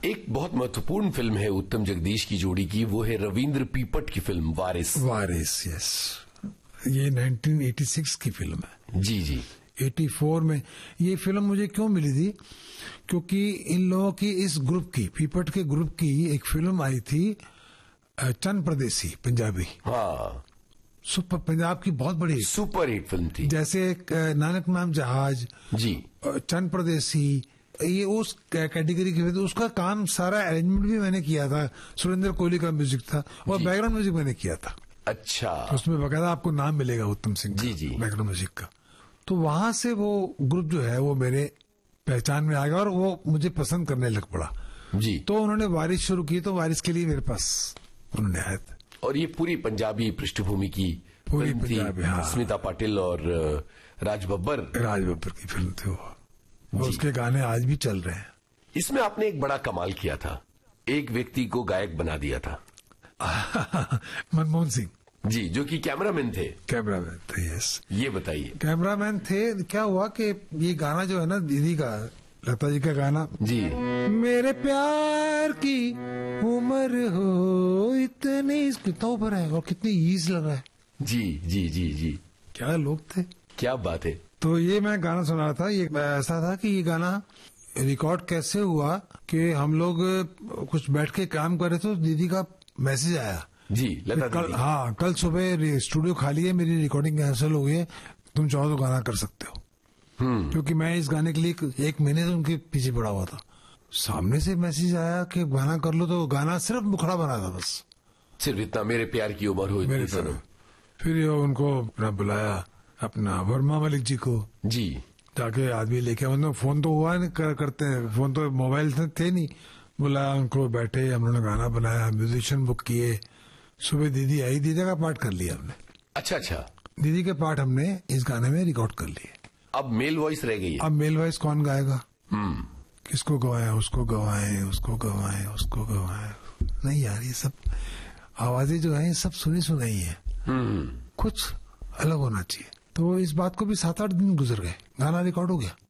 एक बहुत महत्वपूर्ण फिल्म है उत्तम जगदीश की जोड़ी की, वो है रविंद्र पीपट की फिल्म वारिस। वारिस, यस, ये 1986 की फिल्म है। जी जी। 84 में ये फिल्म मुझे क्यों मिली थी, क्योंकि इन लोगों की इस ग्रुप की, पीपट के ग्रुप की एक फिल्म आई थी चंद परदेसी, पंजाबी। हाँ, सुपर, पंजाब की बहुत बड़ी सुपर हिट फिल्म थी। जैसे नानक नाम जहाज जी, चंद परदेसी, ये उस कैटेगरी की। उसका काम सारा अरेंजमेंट भी मैंने किया था, सुरेंद्र कोहली का म्यूजिक था और बैकग्राउंड म्यूजिक मैंने किया था। अच्छा। तो उसमें बकायदा आपको नाम मिलेगा उत्तम सिंह जी जी, बैकग्राउंड म्यूजिक का। तो वहां से वो ग्रुप जो है वो मेरे पहचान में आ गया और वो मुझे पसंद करने लग पड़ा जी। तो उन्होंने वारिस शुरू की, तो वारिस के लिए मेरे पास उन्होंने आए थे। और ये पूरी पंजाबी पृष्ठभूमि की पूरी फिल्म थी। पंजाबी, हाँ। स्मिता पाटिल और राज बब्बर की फिल्म थी वो। उसके गाने आज भी चल रहे हैं। इसमें आपने एक बड़ा कमाल किया था, एक व्यक्ति को गायक बना दिया था। मनमोहन सिंह जी, जो कि कैमरामैन थे। कैमरामैन थे, यस। ये बताइए। कैमरामैन थे। क्या हुआ कि ये गाना जो है ना दीदी का, लता जी का गाना जी, मेरे प्यार की उम्र हो इतनी, कितना ऊपर है और कितनी ईज लग रहा है। जी जी जी जी, क्या लोग थे, क्या बात है। तो ये मैं गाना सुना रहा था। ये ऐसा था कि ये गाना रिकॉर्ड कैसे हुआ कि हम लोग कुछ बैठ के काम कर रहे थे, तो दीदी का मैसेज आया जी, लता दीदी। हाँ, कल सुबह स्टूडियो खाली है, मेरी रिकॉर्डिंग कैंसिल हो गई है, तुम चाहो तो गाना कर सकते हो। क्योंकि मैं इस गाने के लिए एक महीने से उनके पीछे पड़ा हुआ था। सामने से मैसेज आया कि गाना कर लो, तो गाना सिर्फ मुखड़ा बना था, बस सिर्फ इतना, मेरे प्यार की उम्र हो इतनी सनम। फिर ये उनको अपना बुलाया, अपना वर्मा मलिक जी को जी, जाके आदमी लेके, मतलब फोन तो हुआ नहीं करते हैं, फोन तो मोबाइल थे नहीं, बुलाया उनको, बैठे, हम लोगों ने गाना बनाया, म्यूजिशियन बुक किए। सुबह दीदी आई, दीदी का पार्ट कर लिया हमने। अच्छा अच्छा, दीदी के पार्ट हमने इस गाने में रिकॉर्ड कर लिए। अब मेल वॉइस रह गई है। अब मेल वॉइस कौन गाएगा? किसको गवाए, उसको गवाए, उसको गवाए, उसको गवाए। नहीं यार, ये सब आवाजें जो है सब सुनी सुनाई है, कुछ अलग होना चाहिए। तो इस बात को भी 7-8 दिन गुजर गए, गाना रिकॉर्ड हो गया।